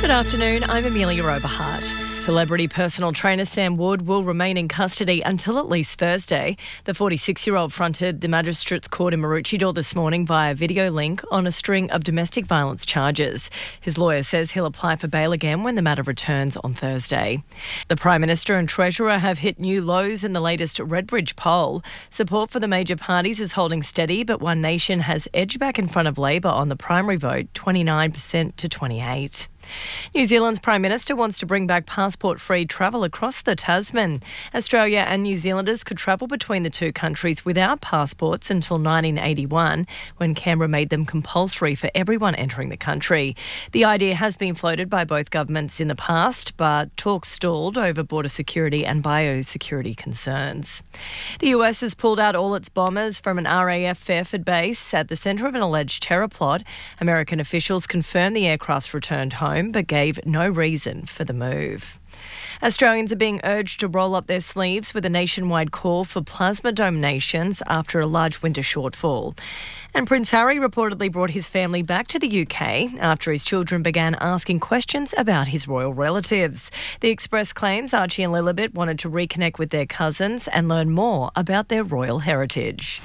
Good afternoon, I'm Amelia Oberhart. Celebrity personal trainer Sam Wood will remain in custody until at least Thursday. The 46-year-old fronted the magistrate's court in Maroochydore this morning via video link on a string of domestic violence charges. His lawyer says he'll apply for bail again when the matter returns on Thursday. The Prime Minister and Treasurer have hit new lows in the latest Redbridge poll. Support for the major parties is holding steady, but One Nation has edged back in front of Labor on the primary vote, 29% to 28%. New Zealand's Prime Minister wants to bring back passport-free travel across the Tasman. Australia and New Zealanders could travel between the two countries without passports until 1981, when Canberra made them compulsory for everyone entering the country. The idea has been floated by both governments in the past, but talks stalled over border security and biosecurity concerns. The US has pulled out all its bombers from an RAF Fairford base at the centre of an alleged terror plot. American officials confirmed the aircraft's returned home, but gave no reason for the move. Australians are being urged to roll up their sleeves with a nationwide call for plasma donations after a large winter shortfall. And Prince Harry reportedly brought his family back to the UK after his children began asking questions about his royal relatives. The Express claims Archie and Lilibet wanted to reconnect with their cousins and learn more about their royal heritage.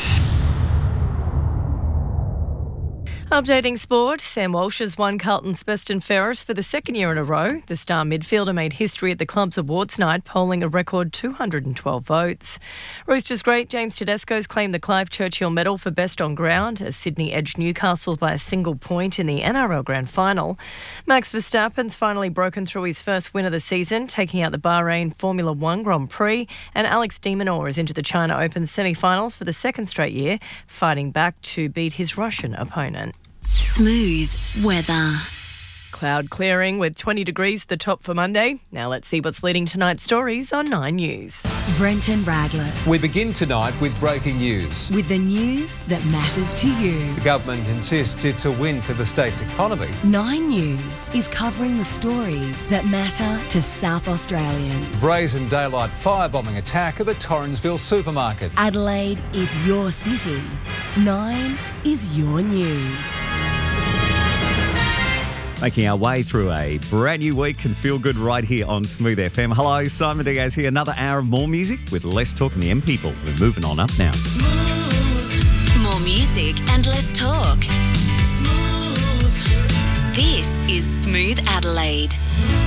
Updating sport, Sam Walsh has won Carlton's Best and Fairest for the second year in a row. The star midfielder made history at the club's awards night, polling a record 212 votes. Roosters great James Tedesco's claimed the Clive Churchill Medal for Best on Ground as Sydney edged Newcastle by a single point in the NRL Grand Final. Max Verstappen's finally broken through his first win of the season, taking out the Bahrain Formula One Grand Prix, and Alex de Minaur is into the China Open semi-finals for the second straight year, fighting back to beat his Russian opponent. Smooth weather. Cloud clearing with 20 degrees the top for Monday. Now let's see what's leading tonight's stories on 9 News. Brenton Raglas. We begin tonight with breaking news. With the news that matters to you. The government insists it's a win for the state's economy. 9 News is covering the stories that matter to South Australians. Brazen daylight firebombing attack at the Torrensville supermarket. Adelaide is your city. 9 is your news. Making our way through a brand new week and feel good right here on Smooth FM. Hello, Simon Diaz here. Another hour of more music with less talk and the M people. We're moving on up now. Smooth. More music and less talk. Smooth. This is Smooth Adelaide.